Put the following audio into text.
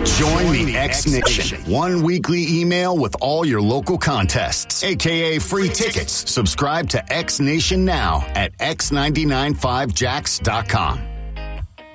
Join the X Nation. One weekly email with all your local contests, a.k.a. free tickets. Subscribe to X Nation now at x995jax.com.